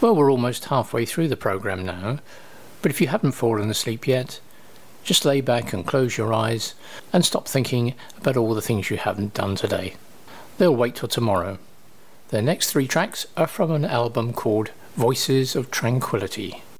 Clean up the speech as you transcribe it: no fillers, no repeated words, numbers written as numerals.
Well, we're almost halfway through the programme now, but if you haven't fallen asleep yet, just lay back and close your eyes and stop thinking about all the things you haven't done today. They'll wait till tomorrow. The next 3 tracks are from an album called Voices of Tranquility.